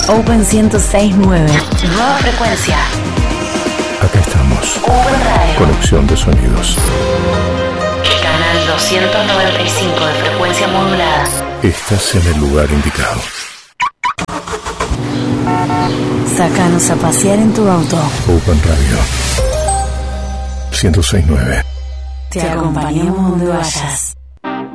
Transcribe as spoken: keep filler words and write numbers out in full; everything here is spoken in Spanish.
Open ciento seis punto nueve. Nueva frecuencia. Acá estamos. Open Radio. Conexión de sonidos. Canal doscientos noventa y cinco de frecuencia modulada. Estás en el lugar indicado. Sácanos a pasear en tu auto. Open Radio ciento seis punto nueve. Te acompañamos donde vayas.